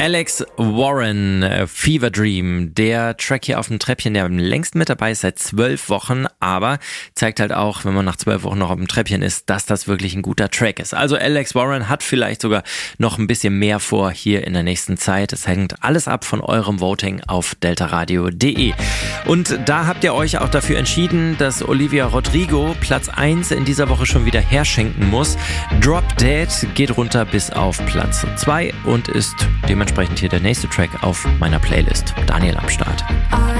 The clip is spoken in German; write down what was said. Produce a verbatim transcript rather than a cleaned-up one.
Alex Warren, Fever Dream, der Track hier auf dem Treppchen, der am längsten mit dabei ist, seit zwölf Wochen, aber zeigt halt auch, wenn man nach zwölf Wochen noch auf dem Treppchen ist, dass das wirklich ein guter Track ist. Also Alex Warren hat vielleicht sogar noch ein bisschen mehr vor hier in der nächsten Zeit. Es hängt alles ab von eurem Voting auf deltaradio punkt de. Und da habt ihr euch auch dafür entschieden, dass Olivia Rodrigo Platz eins in dieser Woche schon wieder herschenken muss. Drop Dead geht runter bis auf Platz zwei und ist dementsprechend hier der nächste Track auf meiner Playlist. Daniel am Start.